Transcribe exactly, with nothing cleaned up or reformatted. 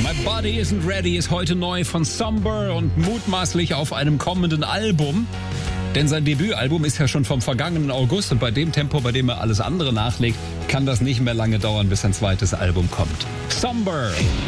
My Body Isn't Ready ist heute neu von Somber und mutmaßlich auf einem kommenden Album. Denn sein Debütalbum ist ja schon vom vergangenen August und bei dem Tempo, bei dem er alles andere nachlegt, kann das nicht mehr lange dauern, bis sein zweites Album kommt. Somber.